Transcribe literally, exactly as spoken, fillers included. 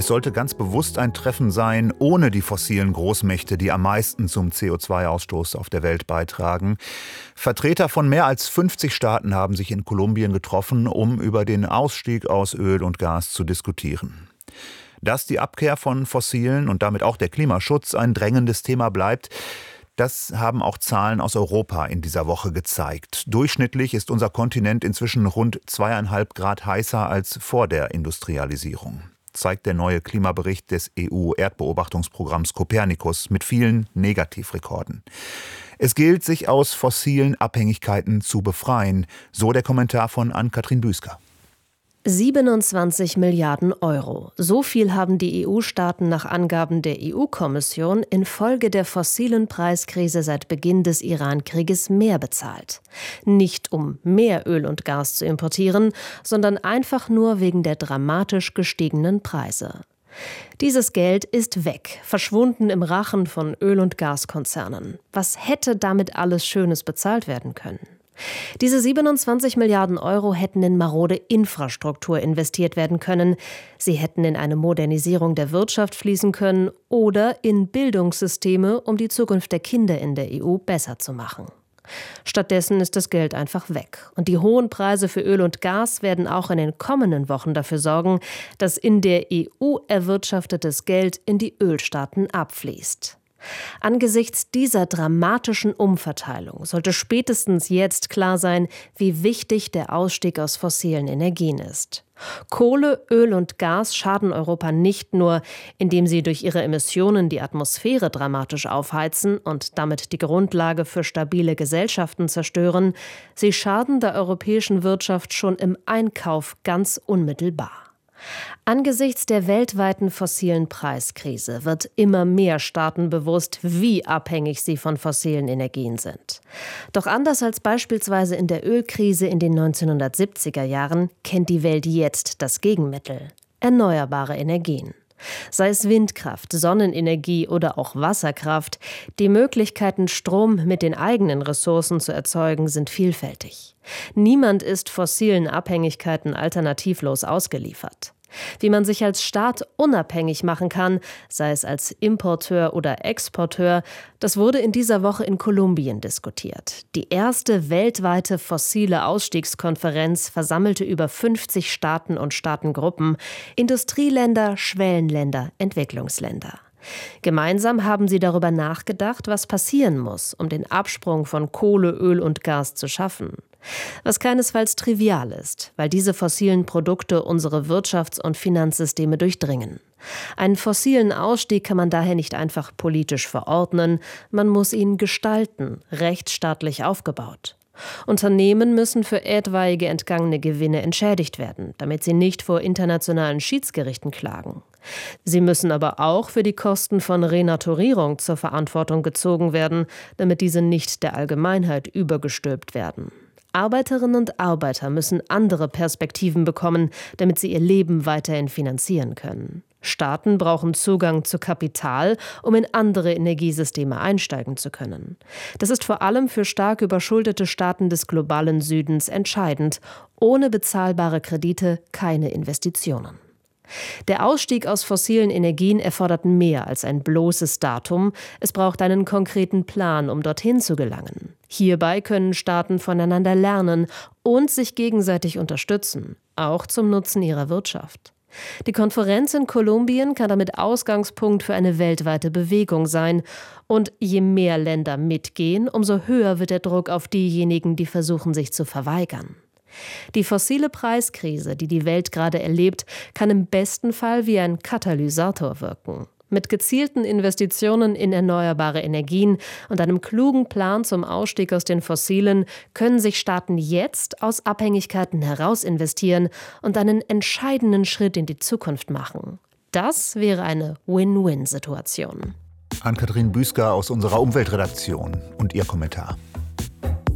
Es sollte ganz bewusst ein Treffen sein, ohne die fossilen Großmächte, die am meisten zum C O zwei Ausstoß auf der Welt beitragen. Vertreter von mehr als fünfzig Staaten haben sich in Kolumbien getroffen, um über den Ausstieg aus Öl und Gas zu diskutieren. Dass die Abkehr von fossilen und damit auch der Klimaschutz ein drängendes Thema bleibt, das haben auch Zahlen aus Europa in dieser Woche gezeigt. Durchschnittlich ist unser Kontinent inzwischen rund zweieinhalb Grad heißer als vor der Industrialisierung, zeigt der neue Klimabericht des E U-Erdbeobachtungsprogramms Copernicus mit vielen Negativrekorden. Es gilt, sich aus fossilen Abhängigkeiten zu befreien, so der Kommentar von Ann-Kathrin Büsker. siebenundzwanzig Milliarden Euro. So viel haben die E U-Staaten nach Angaben der E U-Kommission infolge der fossilen Preiskrise seit Beginn des Iran-Krieges mehr bezahlt. Nicht um mehr Öl und Gas zu importieren, sondern einfach nur wegen der dramatisch gestiegenen Preise. Dieses Geld ist weg, verschwunden im Rachen von Öl- und Gaskonzernen. Was hätte damit alles Schönes bezahlt werden können? Diese siebenundzwanzig Milliarden Euro hätten in marode Infrastruktur investiert werden können. Sie hätten in eine Modernisierung der Wirtschaft fließen können oder in Bildungssysteme, um die Zukunft der Kinder in der E U besser zu machen. Stattdessen ist das Geld einfach weg. Und die hohen Preise für Öl und Gas werden auch in den kommenden Wochen dafür sorgen, dass in der E U erwirtschaftetes Geld in die Ölstaaten abfließt. Angesichts dieser dramatischen Umverteilung sollte spätestens jetzt klar sein, wie wichtig der Ausstieg aus fossilen Energien ist. Kohle, Öl und Gas schaden Europa nicht nur, indem sie durch ihre Emissionen die Atmosphäre dramatisch aufheizen und damit die Grundlage für stabile Gesellschaften zerstören, sie schaden der europäischen Wirtschaft schon im Einkauf ganz unmittelbar. Angesichts der weltweiten fossilen Preiskrise wird immer mehr Staaten bewusst, wie abhängig sie von fossilen Energien sind. Doch anders als beispielsweise in der Ölkrise in den neunzehnhundertsiebziger Jahren kennt die Welt jetzt das Gegenmittel: erneuerbare Energien. Sei es Windkraft, Sonnenenergie oder auch Wasserkraft, die Möglichkeiten, Strom mit den eigenen Ressourcen zu erzeugen, sind vielfältig. Niemand ist fossilen Abhängigkeiten alternativlos ausgeliefert. Wie man sich als Staat unabhängig machen kann, sei es als Importeur oder Exporteur, das wurde in dieser Woche in Kolumbien diskutiert. Die erste weltweite fossile Ausstiegskonferenz versammelte über fünfzig Staaten und Staatengruppen, Industrieländer, Schwellenländer, Entwicklungsländer. Gemeinsam haben sie darüber nachgedacht, was passieren muss, um den Absprung von Kohle, Öl und Gas zu schaffen. Was keinesfalls trivial ist, weil diese fossilen Produkte unsere Wirtschafts- und Finanzsysteme durchdringen. Einen fossilen Ausstieg kann man daher nicht einfach politisch verordnen, man muss ihn gestalten, rechtsstaatlich aufgebaut. Unternehmen müssen für etwaige entgangene Gewinne entschädigt werden, damit sie nicht vor internationalen Schiedsgerichten klagen. Sie müssen aber auch für die Kosten von Renaturierung zur Verantwortung gezogen werden, damit diese nicht der Allgemeinheit übergestülpt werden. Arbeiterinnen und Arbeiter müssen andere Perspektiven bekommen, damit sie ihr Leben weiterhin finanzieren können. Staaten brauchen Zugang zu Kapital, um in andere Energiesysteme einsteigen zu können. Das ist vor allem für stark überschuldete Staaten des globalen Südens entscheidend. Ohne bezahlbare Kredite keine Investitionen. Der Ausstieg aus fossilen Energien erfordert mehr als ein bloßes Datum. Es braucht einen konkreten Plan, um dorthin zu gelangen. Hierbei können Staaten voneinander lernen und sich gegenseitig unterstützen, auch zum Nutzen ihrer Wirtschaft. Die Konferenz in Kolumbien kann damit Ausgangspunkt für eine weltweite Bewegung sein. Und je mehr Länder mitgehen, umso höher wird der Druck auf diejenigen, die versuchen, sich zu verweigern. Die fossile Preiskrise, die die Welt gerade erlebt, kann im besten Fall wie ein Katalysator wirken. Mit gezielten Investitionen in erneuerbare Energien und einem klugen Plan zum Ausstieg aus den Fossilen können sich Staaten jetzt aus Abhängigkeiten heraus investieren und einen entscheidenden Schritt in die Zukunft machen. Das wäre eine Win-Win-Situation. Ann-Kathrin Büsker aus unserer Umweltredaktion und ihr Kommentar.